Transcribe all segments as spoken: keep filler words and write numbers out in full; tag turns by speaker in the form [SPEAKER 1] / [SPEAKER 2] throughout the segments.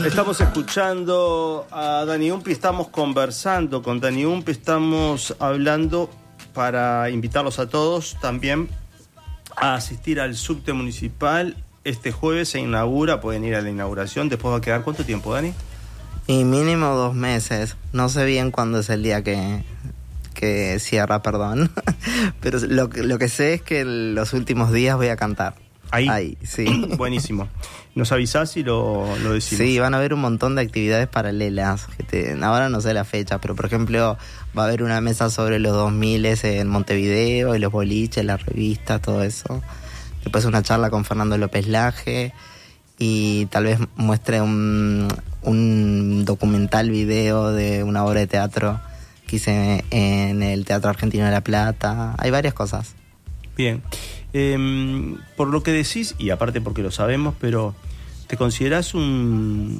[SPEAKER 1] Estamos escuchando a Dani Umpi, estamos conversando con Dani Umpi, estamos hablando para invitarlos a todos también a asistir al subte municipal. Este jueves se inaugura, pueden ir a la inauguración. Después va a quedar, ¿cuánto tiempo, Dani?
[SPEAKER 2] Y mínimo dos meses. No sé bien cuándo es el día que, que cierra, perdón. Pero lo, lo que sé es que los últimos días voy a cantar.
[SPEAKER 1] Ahí.
[SPEAKER 2] Ahí, sí.
[SPEAKER 1] Buenísimo. Nos avisás y lo, lo decimos.
[SPEAKER 2] Sí, van a haber un montón de actividades paralelas. Que te, ahora no sé la fecha, pero por ejemplo va a haber una mesa sobre los dos mil en Montevideo, y los boliches, las revistas, todo eso. Después una charla con Fernando López Laje y tal vez muestre un, un documental video de una obra de teatro que hice en el Teatro Argentino de La Plata. Hay varias cosas.
[SPEAKER 1] Bien. Eh, por lo que decís, y aparte porque lo sabemos, pero ¿te considerás un,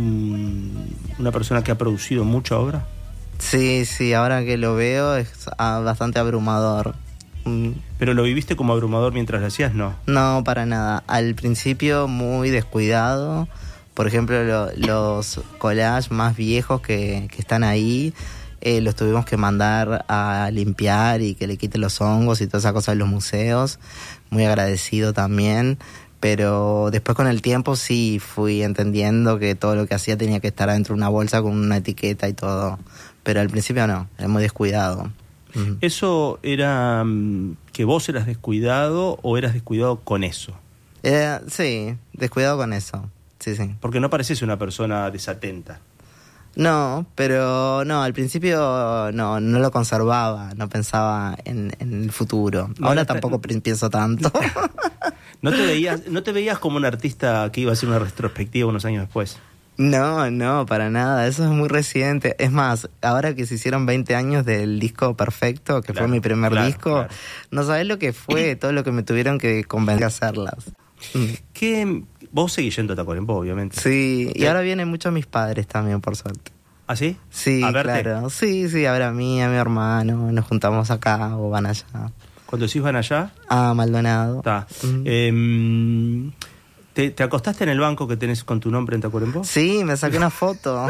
[SPEAKER 1] un, una persona que ha producido mucha obra?
[SPEAKER 2] Sí, sí, ahora que lo veo es bastante abrumador.
[SPEAKER 1] ¿Pero lo viviste como abrumador mientras lo hacías? No.
[SPEAKER 2] No, para nada. Al principio muy descuidado. Por ejemplo, lo, los collages más viejos que, que están ahí, eh, los tuvimos que mandar a limpiar y que le quiten los hongos y toda esa cosa de los museos. Muy agradecido también. Pero después con el tiempo sí fui entendiendo que todo lo que hacía tenía que estar dentro de una bolsa con una etiqueta y todo. Pero al principio no, era muy descuidado.
[SPEAKER 1] ¿Eso era que vos eras descuidado o eras descuidado con eso?
[SPEAKER 2] Eh, sí, descuidado con eso, sí, sí.
[SPEAKER 1] Porque no pareces una persona desatenta.
[SPEAKER 2] No, pero no, al principio no, no lo conservaba, no pensaba en, en el futuro.
[SPEAKER 1] No,
[SPEAKER 2] Ahora
[SPEAKER 1] no,
[SPEAKER 2] tampoco no, pienso tanto.
[SPEAKER 1] ¿No te veías, no te veías como un artista que iba a hacer una retrospectiva unos años después?
[SPEAKER 2] No, no, para nada, eso es muy reciente. Es más, ahora que se hicieron veinte años del disco Perfecto, que claro, fue mi primer claro, disco, claro. No sabés lo que fue, todo lo que me tuvieron que convencer a hacerlas.
[SPEAKER 1] ¿Qué? Vos seguís yendo a Tacuarembó, obviamente.
[SPEAKER 2] Sí, y ahora vienen muchos mis padres también, por suerte.
[SPEAKER 1] ¿Ah, sí?
[SPEAKER 2] Sí,
[SPEAKER 1] a verte.
[SPEAKER 2] Claro. Sí, sí, a ver a mí, a mi hermano, nos juntamos acá o van allá.
[SPEAKER 1] ¿Cuando decís van allá?
[SPEAKER 2] Ah, Maldonado.
[SPEAKER 1] Está. Uh-huh. Eh, ¿te, ¿Te acostaste en el banco que tenés con tu nombre en Tacuarembó?
[SPEAKER 2] Sí, me saqué una foto.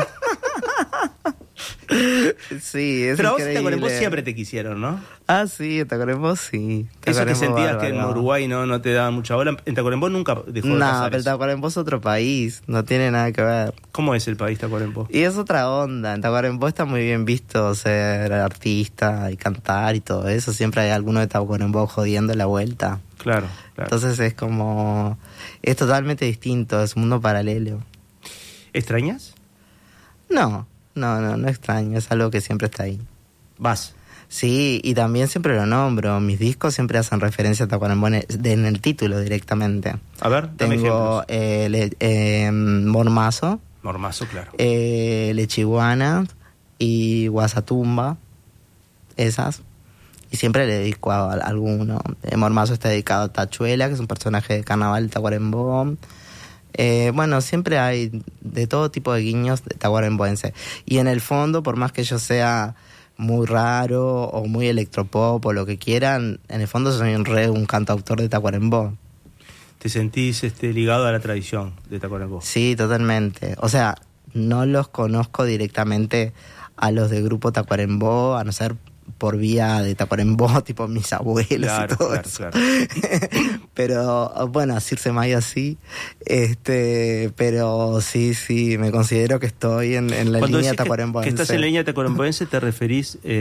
[SPEAKER 2] Sí, es
[SPEAKER 1] Pero
[SPEAKER 2] increíble.
[SPEAKER 1] vos en Tacuarembó siempre te quisieron, ¿no?
[SPEAKER 2] Ah, sí, en Tacuarembó sí.
[SPEAKER 1] Eso que sentías
[SPEAKER 2] bárbaro.
[SPEAKER 1] Que en Uruguay no, no te daban mucha bola. En Tacuarembó nunca dejó de
[SPEAKER 2] no,
[SPEAKER 1] pasar
[SPEAKER 2] pero
[SPEAKER 1] eso.
[SPEAKER 2] Tacuarembó es otro país, no tiene nada que ver.
[SPEAKER 1] ¿Cómo es el país Tacuarembó?
[SPEAKER 2] Y es otra onda. En Tacuarembó está muy bien visto ser artista y cantar y todo eso. Siempre hay alguno de Tacuarembó jodiendo la vuelta.
[SPEAKER 1] Claro, claro.
[SPEAKER 2] Entonces es como... es totalmente distinto, es un mundo paralelo.
[SPEAKER 1] ¿Extrañas?
[SPEAKER 2] No, no, no, no extraño. Es algo que siempre está ahí.
[SPEAKER 1] ¿Vas?
[SPEAKER 2] Sí, y también siempre lo nombro. Mis discos siempre hacen referencia a Tacuarembó en el, en el título directamente.
[SPEAKER 1] A ver, dame
[SPEAKER 2] Tengo eh, le, eh, Mormazo.
[SPEAKER 1] Mormazo, claro.
[SPEAKER 2] Eh, Lechiguana y Guasatumba. Esas. Y siempre le dedico a, a alguno. Eh, Mormazo está dedicado a Tachuela, que es un personaje de carnaval de Tacuarembó. Eh, bueno, siempre hay de todo tipo de guiños de tacuaremboense. Y en el fondo, por más que yo sea muy raro o muy electropop o lo que quieran, en el fondo soy un re un cantautor de Tacuarembó.
[SPEAKER 1] ¿Te sentís este, ligado a la tradición de Tacuarembó?
[SPEAKER 2] Sí, totalmente. O sea, no los conozco directamente a los del grupo Tacuarembó, a no ser por vía de Tacuarembó, tipo mis abuelos
[SPEAKER 1] claro,
[SPEAKER 2] y todo
[SPEAKER 1] claro,
[SPEAKER 2] eso.
[SPEAKER 1] Claro.
[SPEAKER 2] Pero, bueno, Circe Maya sí, este, pero sí, sí, me considero que estoy en, en la
[SPEAKER 1] Cuando
[SPEAKER 2] línea
[SPEAKER 1] decís
[SPEAKER 2] tacuaremboense.
[SPEAKER 1] Que, que estás en la línea tacuaremboense, ¿te referís... Eh,